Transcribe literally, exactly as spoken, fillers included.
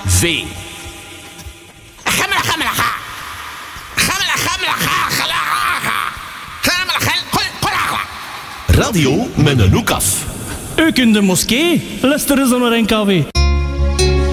V. Gamla, gamla, ga. Gamla, gamla, ga, gala, ga. Gamla, gel, gol, gol, Radio met een hoek af. Ook in de moskee, luisteren ze naar N K W.